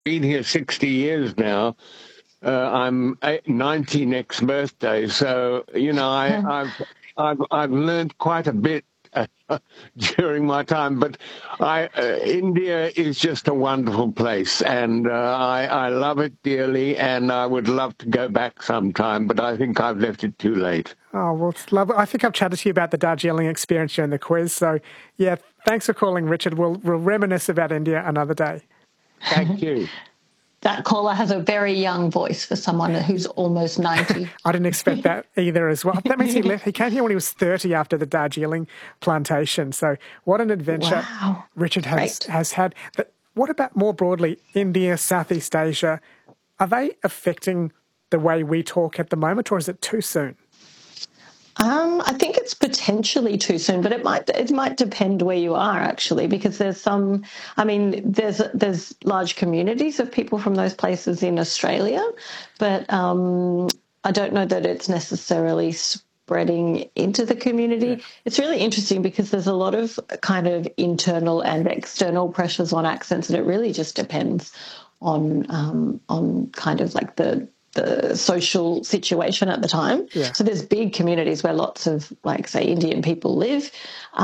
been here 60 years now. I'm 90 next birthday, so I've learned quite a bit during my time. But India is just a wonderful place, and I love it dearly, and I would love to go back sometime. But I think I've left it too late. Oh, well, it's lovely. I think I've chatted to you about the Darjeeling experience during the quiz. So, yeah, thanks for calling, Richard. We'll reminisce about India another day. Thank you. That caller has a very young voice for someone who's almost 90. I didn't expect that either as well. That means he came here when he was 30 after the Darjeeling plantation. So what an adventure Richard has had. But what about more broadly, India, Southeast Asia? Are they affecting the way we talk at the moment, or is it too soon? I think it's potentially too soon, but it might depend where you are actually, because there's large communities of people from those places in Australia, but I don't know that it's necessarily spreading into the community. Yeah. It's really interesting because there's a lot of kind of internal and external pressures on accents, and it really just depends on kind of like the social situation at the time. Yeah. So there's big communities where lots of, like, say, Indian people live,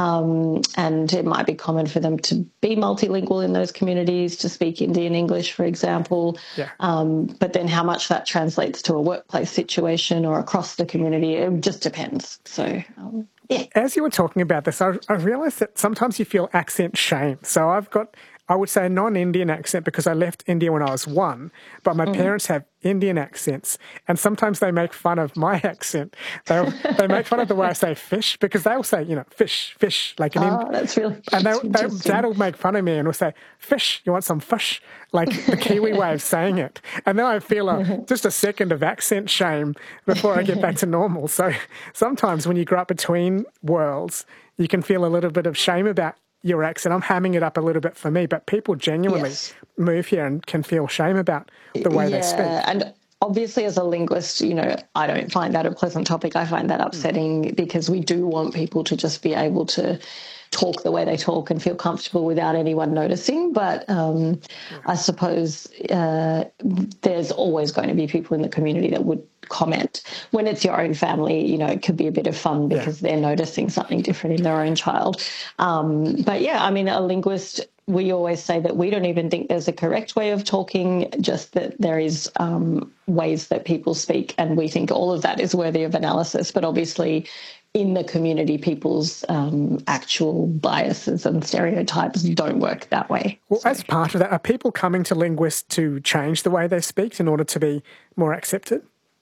and it might be common for them to be multilingual in those communities, to speak Indian English, for example. Yeah. But then how much that translates to a workplace situation or across the community, it just depends. So, yeah. As you were talking about this, I realised that sometimes you feel accent shame. So I've got, I would say, a non-Indian accent because I left India when I was 1, but my parents have Indian accents, and sometimes they make fun of my accent. They make fun of the way I say fish, because they'll say, fish, like an Indian. That's really And Dad will make fun of me and will say, fish, you want some fish? Like the Kiwi way of saying it. And then I feel just a second of accent shame before I get back to normal. So sometimes when you grow up between worlds, you can feel a little bit of shame about your accent. I'm hamming it up a little bit for me, but people genuinely move here and can feel shame about the way they speak. And obviously as a linguist, I don't find that a pleasant topic. I find that upsetting because we do want people to just be able to talk the way they talk and feel comfortable without anyone noticing. But I suppose there's always going to be people in the community that would comment. When it's your own family, it could be a bit of fun because they're noticing something different in their own child. But yeah, I mean, a linguist, we always say that we don't even think there's a correct way of talking, just that there is ways that people speak, and we think all of that is worthy of analysis. But obviously in the community, people's actual biases and stereotypes don't work that way. Well, as part of that, are people coming to linguists to change the way they speak in order to be more accepted?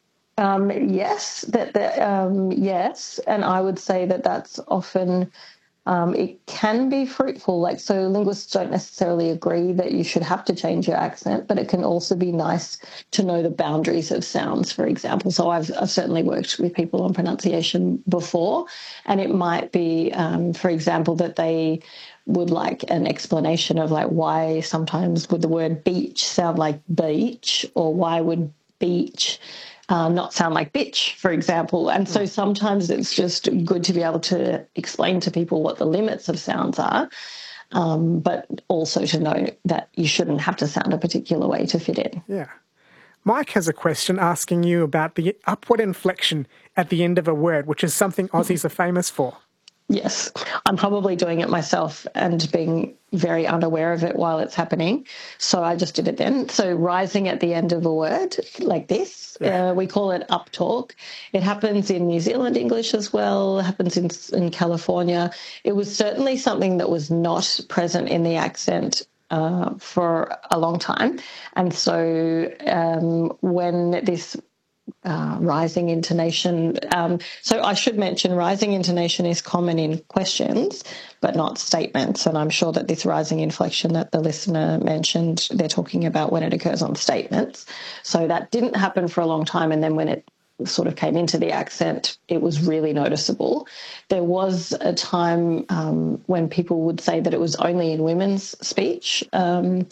Yes, yes, and I would say that that's often it can be fruitful. Like, so linguists don't necessarily agree that you should have to change your accent, but it can also be nice to know the boundaries of sounds, for example. So I've certainly worked with people on pronunciation before, and it might be, for example, that they would like an explanation of like why sometimes would the word beach sound like beach, or why would beach not sound like bitch, for example. And so sometimes it's just good to be able to explain to people what the limits of sounds are, but also to know that you shouldn't have to sound a particular way to fit in. Yeah. Mike has a question asking you about the upward inflection at the end of a word, which is something Aussies are famous for. Yes, I'm probably doing it myself and being very unaware of it while it's happening. So I just did it then. So rising at the end of a word like this, we call it uptalk. It happens in New Zealand English as well. It happens in California. It was certainly something that was not present in the accent for a long time. And so when this rising intonation. So I should mention rising intonation is common in questions, but not statements. And I'm sure that this rising inflection that the listener mentioned, they're talking about when it occurs on statements. So that didn't happen for a long time. And then when it sort of came into the accent, it was really noticeable. There was a time when people would say that it was only in women's speech,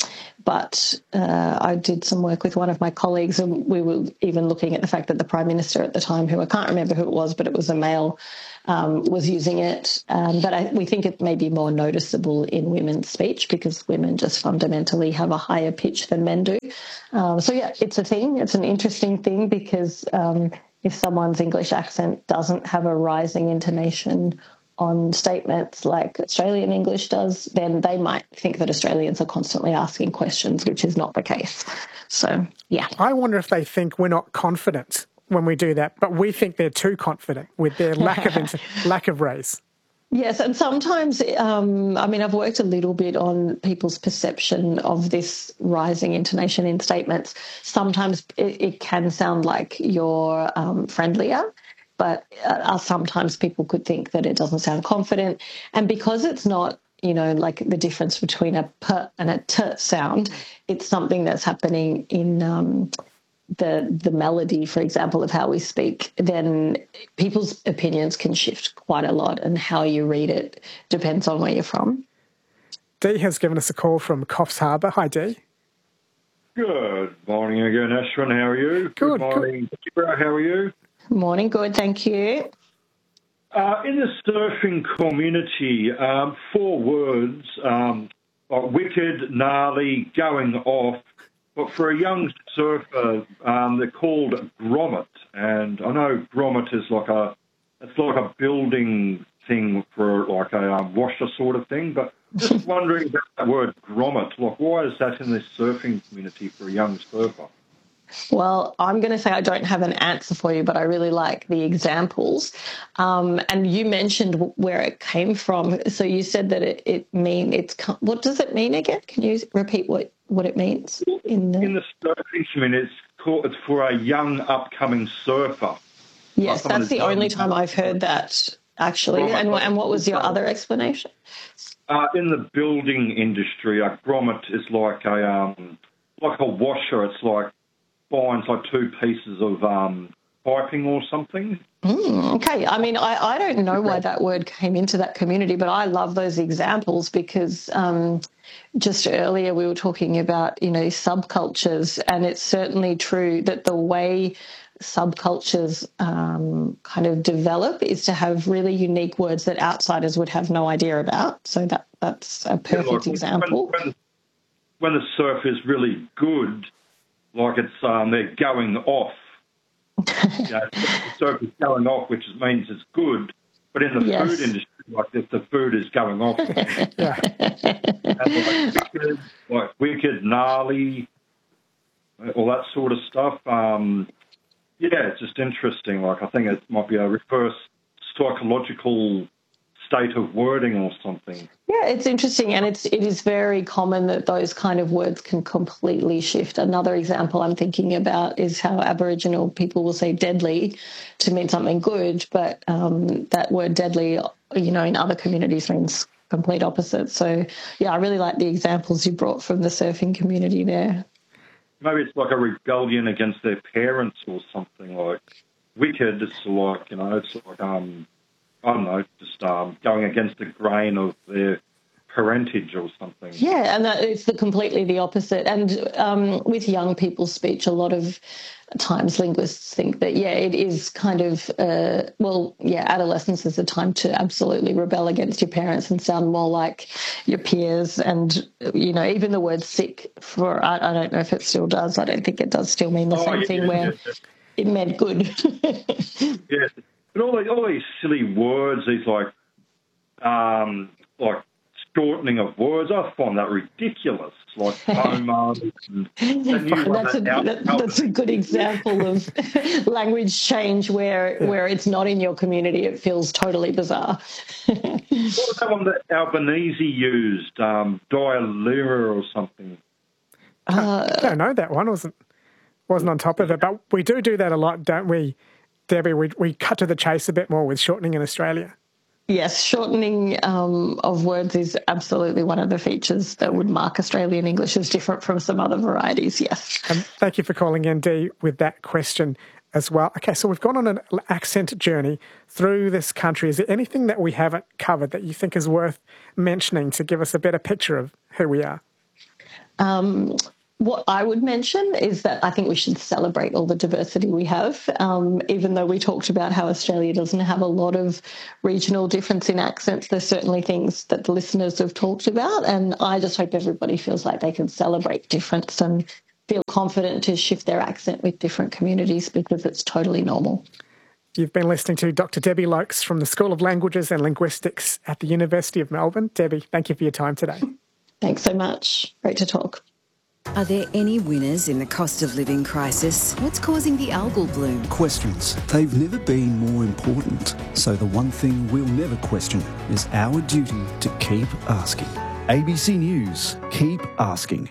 But I did some work with one of my colleagues, and we were even looking at the fact that the Prime Minister at the time, who I can't remember who it was, but it was a male, was using it. But we think it may be more noticeable in women's speech because women just fundamentally have a higher pitch than men do. So, yeah, it's a thing. It's an interesting thing because if someone's English accent doesn't have a rising intonation on statements like Australian English does, then they might think that Australians are constantly asking questions, which is not the case. So, yeah. I wonder if they think we're not confident when we do that, but we think they're too confident with their lack of raise. Yes, and sometimes, I've worked a little bit on people's perception of this rising intonation in statements. Sometimes it can sound like you're friendlier, but sometimes people could think that it doesn't sound confident. And because it's not, like the difference between a p and a t sound, it's something that's happening in the melody, for example, of how we speak, then people's opinions can shift quite a lot, and how you read it depends on where you're from. Dee has given us a call from Coffs Harbour. Hi, Dee. Good morning again, Ashwin. How are you? Good morning, Kibra. How are you? Morning, good, thank you. In the surfing community, 4 words, like wicked, gnarly, going off. But for a young surfer, they're called grommet, and I know grommet is like a building thing for like a washer sort of thing. But just wondering about that word grommet. Like, why is that in this surfing community for a young surfer? Well, I'm going to say I don't have an answer for you, but I really like the examples. And you mentioned where it came from. So you said that what does it mean again? Can you repeat what it means? In the surfing community, it's for a young upcoming surfer. Yes, that's the only time I've heard that, actually. And what was your other explanation? In the building industry, a grommet is like a washer. It's like binds like 2 pieces of piping or something. Okay. I mean, I don't know why that word came into that community, but I love those examples because just earlier we were talking about, subcultures, and it's certainly true that the way subcultures kind of develop is to have really unique words that outsiders would have no idea about. So that's a perfect example. When the surf is really good, like it's they're going off. The surf is going off, which means it's good. But in the food industry, like if the food is going off, like wicked, gnarly, all that sort of stuff. It's just interesting. Like I think it might be a reverse psychological state of wording or something. Yeah, it's interesting, and it is very common that those kind of words can completely shift. Another example I'm thinking about is how Aboriginal people will say deadly to mean something good, but that word deadly, in other communities means complete opposite. So, yeah, I really like the examples you brought from the surfing community there. Maybe it's like a rebellion against their parents or something. Like wicked, it's like, it's like I don't know, just going against the grain of their parentage or something. Yeah, and it's completely the opposite. And with young people's speech, a lot of times linguists think that, it is kind of, adolescence is a time to absolutely rebel against your parents and sound more like your peers. And, even the word sick I don't know if it still does. I don't think it does still mean the same thing where it meant good. Yeah. But all these silly words, these like shortening of words, I find that ridiculous. Like homo. That's a good example of language change where it's not in your community. It feels totally bizarre. What was that one that Albanese used? Dialera or something. I don't know that one. Wasn't on top of it, but we do that a lot, don't we, Debbie? We cut to the chase a bit more with shortening in Australia. Yes, shortening of words is absolutely one of the features that would mark Australian English as different from some other varieties, yes. Thank you for calling in, Dee, with that question as well. Okay, so we've gone on an accent journey through this country. Is there anything that we haven't covered that you think is worth mentioning to give us a better picture of who we are? What I would mention is that I think we should celebrate all the diversity we have, even though we talked about how Australia doesn't have a lot of regional difference in accents. There's certainly things that the listeners have talked about, and I just hope everybody feels like they can celebrate difference and feel confident to shift their accent with different communities because it's totally normal. You've been listening to Dr. Debbie Lokes from the School of Languages and Linguistics at the University of Melbourne. Debbie, thank you for your time today. Thanks so much. Great to talk. Are there any winners in the cost of living crisis? What's causing the algal bloom? Questions. They've never been more important. So the one thing we'll never question is our duty to keep asking. ABC News. Keep asking.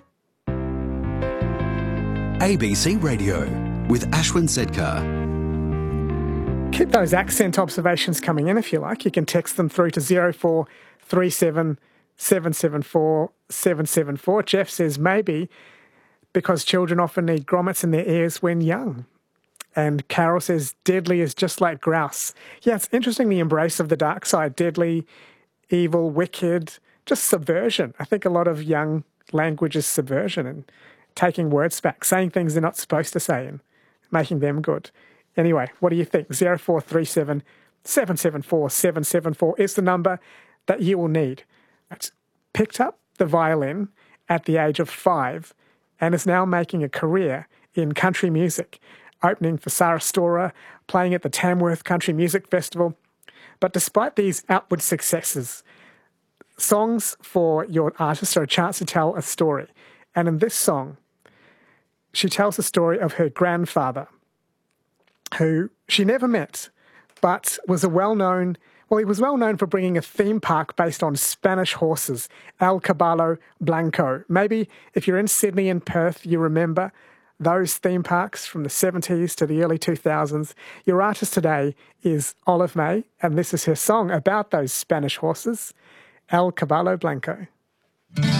ABC Radio with Ashwin Sedkar. Keep those accent observations coming in if you like. You can text them through to 0437 774 774. Jeff says maybe because children often need grommets in their ears when young. And Carol says deadly is just like grouse. Yeah, it's interesting, the embrace of the dark side. Deadly, evil, wicked, just subversion. I think a lot of young language is subversion and taking words back, saying things they're not supposed to say and making them good. Anyway, what do you think? 0437 774 774 is the number that you will need. Picked up the violin at the age of 5 and is now making a career in country music, opening for Sarah Storer, playing at the Tamworth Country Music Festival. But despite these outward successes, songs for your artist are a chance to tell a story. And in this song, she tells the story of her grandfather, who she never met, but was he was well known for bringing a theme park based on Spanish horses, El Caballo Blanco. Maybe if you're in Sydney and Perth, you remember those theme parks from the 70s to the early 2000s. Your artist today is Olive May, and this is her song about those Spanish horses, El Caballo Blanco.